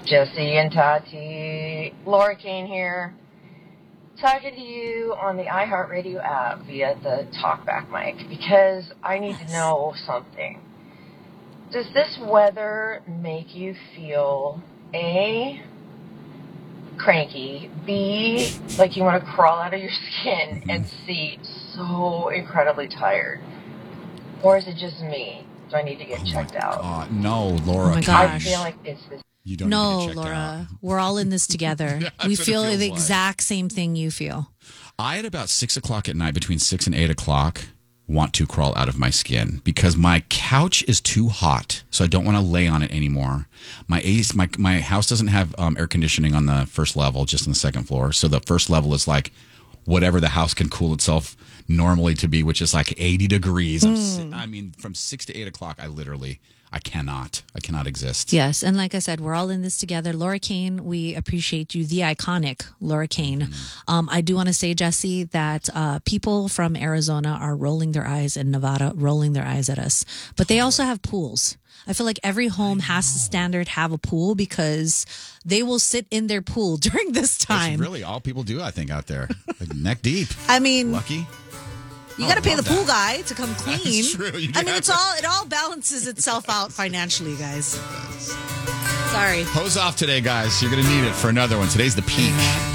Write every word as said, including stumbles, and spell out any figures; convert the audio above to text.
Jesse and Tati. Laura Kane here. Talking to you on the iHeartRadio app via the TalkBack mic because I need to know something. Does this weather make you feel A, cranky, B, like you want to crawl out of your skin, and C, so incredibly tired? Or is it just me? Do I need to get oh checked out? God. No, Laura. Oh my gosh. I feel like it's this. You don't no, need to get checked Laura. out. We're all in this together. Yeah, we that's what it feel feels the like. exact same thing you feel. I, at about six o'clock at night, between six and eight o'clock, want to crawl out of my skin because my couch is too hot, so I don't want to lay on it anymore. My A C, my my house doesn't have um, air conditioning on the first level, just on the second floor. So the first level is like whatever the house can cool itself normally to be, which is like eighty degrees. I'm si- I mean, from six to eight o'clock, I literally, I cannot, I cannot exist. Yes, and like I said, we're all in this together. Laura Kane, we appreciate you, the iconic Laura Kane. Mm-hmm. Um, I do want to say, Jesse, that uh, people from Arizona are rolling their eyes and Nevada rolling their eyes at us, but they also have pools. I feel like every home has to standard have a pool because they will sit in their pool during this time. That's really all people do, I think, out there, like neck deep. I mean, Lucky. you Oh, got to pay the love pool that. guy to come clean. That's true. You do I mean, have it's to- all it all balances itself out financially, guys. Sorry. Hose off today, guys. You're going to need it for another one. Today's the peak.